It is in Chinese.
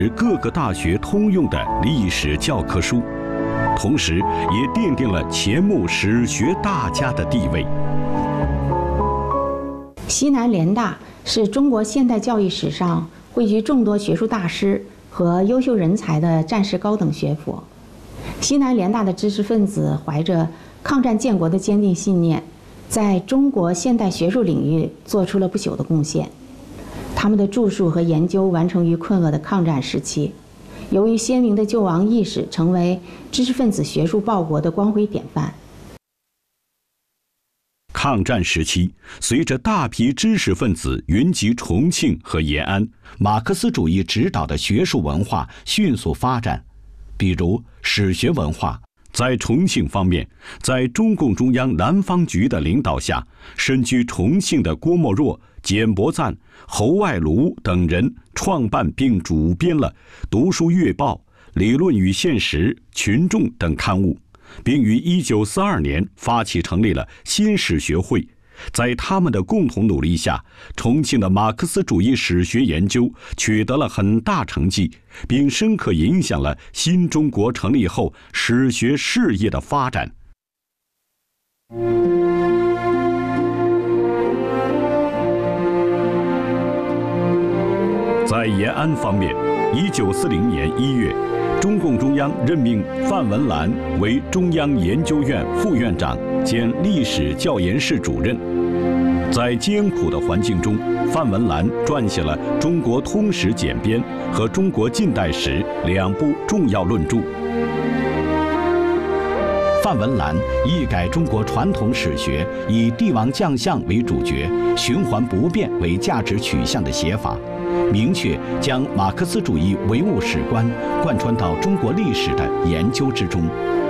各个大学通用的历史教科书，同时也奠定了钱穆史学大家的地位。 西南联大是中国现代教育史上汇聚众多学术大师和优秀人才的战时高等学府。西南联大的知识分子怀着抗战建国的坚定信念，在中国现代学术领域做出了不朽的贡献。他们的著述和研究完成于困厄的抗战时期，由于鲜明的救亡意识，成为知识分子学术报国的光辉典范。 抗战时期，随着大批知识分子云集重庆和延安， 马克思主义指导的学术文化迅速发展。比如史学文化， 在重庆方面，在中共中央南方局的领导下，身居重庆的郭沫若、简伯赞、侯爱庐等人创办并主编了《读书月报》《理论与现实》《群众》等刊物，并于1942年发起成立了新史学会。在他们的共同努力下，重庆的马克思主义史学研究取得了很大成绩，并深刻影响了新中国成立后史学事业的发展。在延安方面，1940年1月，中共中央任命范文澜为中央研究院副院长兼历史教研室主任。在艰苦的环境中，范文澜撰写了《中国通史简编》和《中国近代史》2部重要论著。 范文澜一改中国传统史学以帝王将相为主角、循环不变为价值取向的写法，明确将马克思主义唯物史观贯穿到中国历史的研究之中。